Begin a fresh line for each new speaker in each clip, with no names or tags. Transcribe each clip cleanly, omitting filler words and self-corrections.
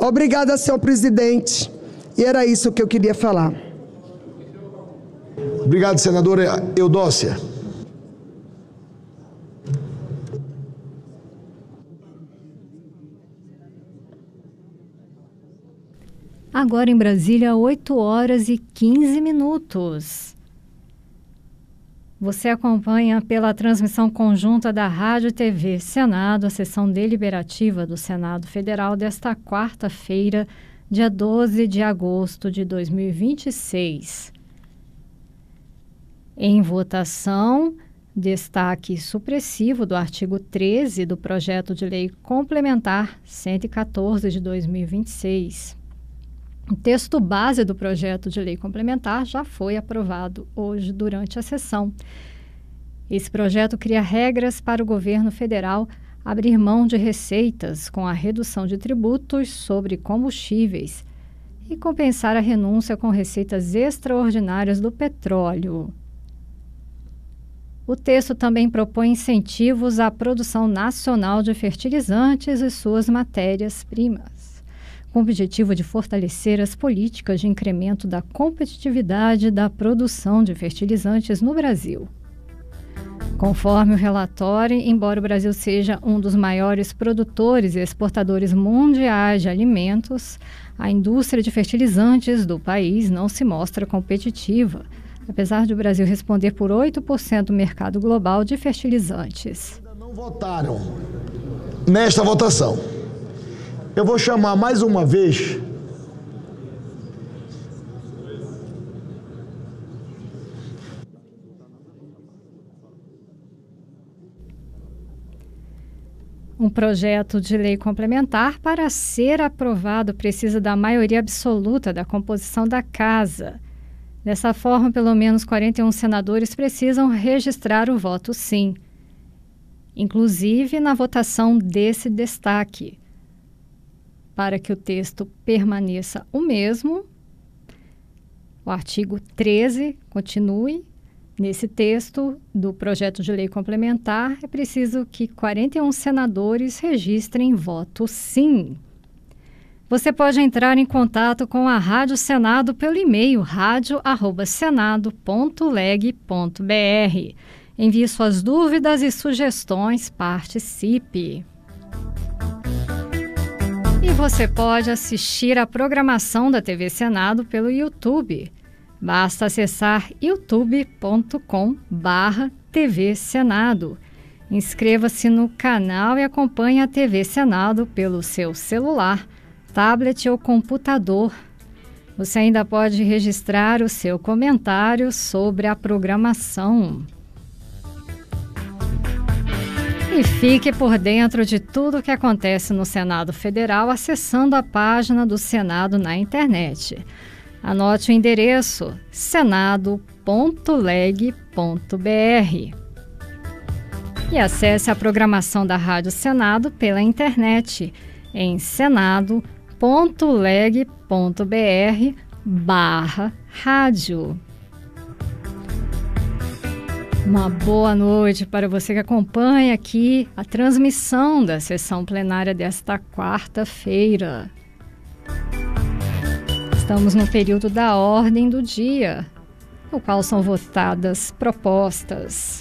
Obrigada, senhor presidente. E era isso que eu queria falar.
Obrigado, senadora Eudócia.
Agora em Brasília, 8h15. Você acompanha pela transmissão conjunta da Rádio e TV Senado a sessão deliberativa do Senado Federal desta quarta-feira, dia 12 de agosto de 2026. Em votação, destaque supressivo do artigo 13 do projeto de lei complementar 114 de 2026. O texto base do projeto de lei complementar já foi aprovado hoje durante a sessão. Esse projeto cria regras para o governo federal abrir mão de receitas com a redução de tributos sobre combustíveis e compensar a renúncia com receitas extraordinárias do petróleo. O texto também propõe incentivos à produção nacional de fertilizantes e suas matérias-primas, com o objetivo de fortalecer as políticas de incremento da competitividade da produção de fertilizantes no Brasil. Conforme o relatório, embora o Brasil seja um dos maiores produtores e exportadores mundiais de alimentos, a indústria de fertilizantes do país não se mostra competitiva, apesar de o Brasil responder por 8% do mercado global de fertilizantes.
Ainda não votaram nesta votação. Eu vou chamar mais uma vez
um projeto de lei complementar. Para ser aprovado precisa da maioria absoluta da composição da Casa. Dessa forma, pelo menos 41 senadores precisam registrar o voto sim, inclusive na votação desse destaque. Para que o texto permaneça o mesmo, o artigo 13 continue. Nesse texto do projeto de lei complementar, é preciso que 41 senadores registrem voto sim. Você pode entrar em contato com a Rádio Senado pelo e-mail radio@senado.leg.br. Envie suas dúvidas e sugestões, participe. E você pode assistir a programação da TV Senado pelo YouTube. Basta acessar youtube.com/TV Senado. Inscreva-se no canal e acompanhe a TV Senado pelo seu celular, tablet ou computador. Você ainda pode registrar o seu comentário sobre a programação. E fique por dentro de tudo o que acontece no Senado Federal acessando a página do Senado na internet. Anote o endereço senado.leg.br e acesse a programação da Rádio Senado pela internet em senado.leg.br/rádio. Uma boa noite para você que acompanha aqui a transmissão da sessão plenária desta quarta-feira. Estamos no período da ordem do dia, no qual são votadas propostas.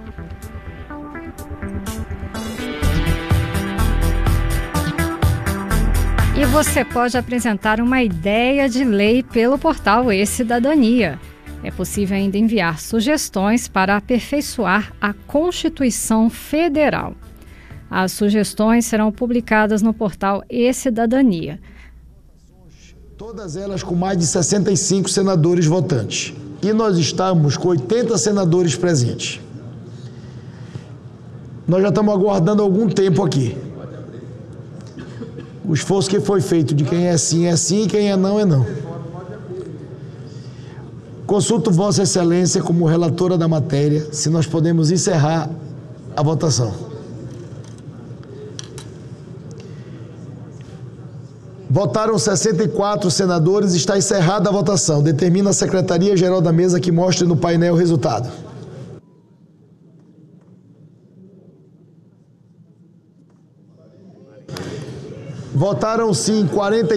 E você pode apresentar uma ideia de lei pelo portal e-Cidadania. É possível ainda enviar sugestões para aperfeiçoar a Constituição Federal. As sugestões serão publicadas no portal e-Cidadania.
Todas elas com mais de 65 senadores votantes. E nós estamos com 80 senadores presentes. Nós já estamos aguardando algum tempo aqui. O esforço que foi feito de quem é sim, e quem é não. Consulto Vossa Excelência como relatora da matéria, se nós podemos encerrar a votação. Votaram 64 senadores, está encerrada a votação. Determina a Secretaria-Geral da Mesa que mostre no painel o resultado. Votaram sim 40